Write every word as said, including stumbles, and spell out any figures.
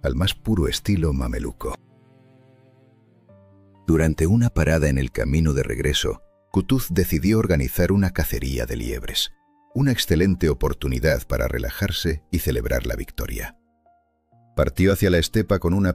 al más puro estilo mameluco. Durante una parada en el camino de regreso, Kutuz decidió organizar una cacería de liebres, una excelente oportunidad para relajarse y celebrar la victoria. Partió hacia la estepa con una